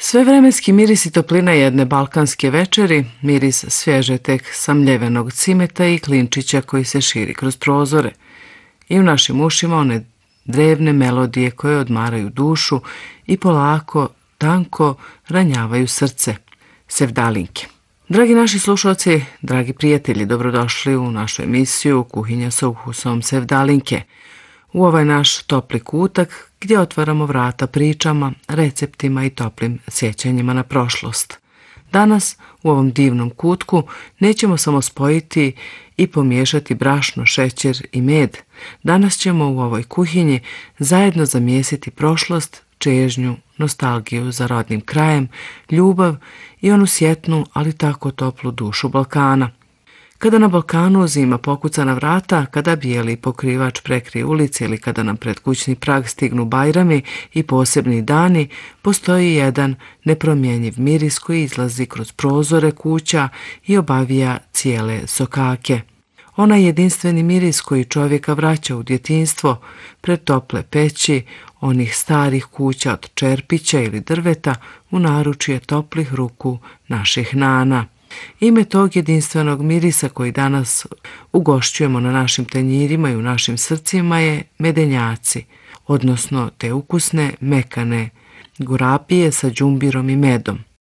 Svevremenski miris i toplina jedne balkanske večeri, miris svježe tek samljevenog cimeta i klinčića koji se širi kroz prozore. I u našim ušima one drevne melodije koje odmaraju dušu i polako, tanko ranjavaju srce. Sevdalinke. Dragi naši slušalci, dragi prijatelji, dobrodošli u našu emisiju Kuhinja sa ukusom Sevdalinke. U ovaj naš topli kutak gdje otvaramo vrata pričama, receptima i toplim sjećanjima na prošlost. Danas u ovom divnom kutku nećemo samo spojiti i pomiješati brašno, šećer i med. Danas ćemo u ovoj kuhinji zajedno zamijesiti prošlost, čežnju, nostalgiju za rodnim krajem, ljubav i onu sjetnu, ali tako toplu dušu Balkana. Kada na Balkanu zima pokuca na vrata, kada bijeli pokrivač prekrije ulice ili kada nam pred kućni prag stignu Bajrami i posebni dani, postoji jedan nepromjenjiv miris koji izlazi kroz prozore kuća i obavija cijele sokake. Onaj jedinstveni miris koji čovjeka vraća u djetinjstvo, pred tople peći, onih starih kuća od čerpića ili drveta u naručje toplih ruku naših nana. Ime tog jedinstvenog mirisa koji danas ugošćujemo na našim tanjirima i u našim srcima je medenjaci, odnosno te ukusne, mekane gurapije sa đumbirom i medom.